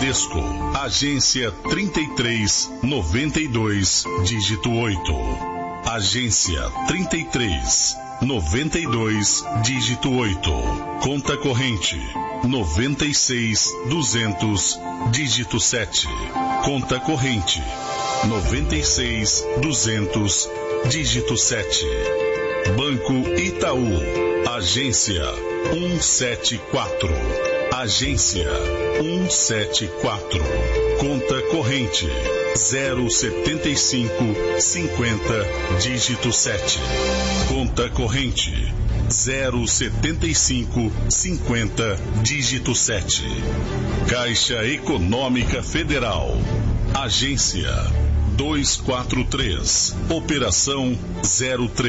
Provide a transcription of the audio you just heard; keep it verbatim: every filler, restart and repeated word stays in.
Bradesco, agência trinta e três, noventa e dois, dígito oito. Agência trinta e três, noventa e dois, dígito oito. Conta corrente noventa e seis, duzentos, dígito sete. Conta corrente noventa e seis, duzentos, dígito sete. Banco Itaú, agência cento e setenta e quatro. Agência cento e setenta e quatro. Conta corrente zero setenta e cinco, cinquenta, dígito sete. Conta corrente zero setenta e cinco, cinquenta, dígito sete. Caixa Econômica Federal, agência duzentos e quarenta e três, operação zero três.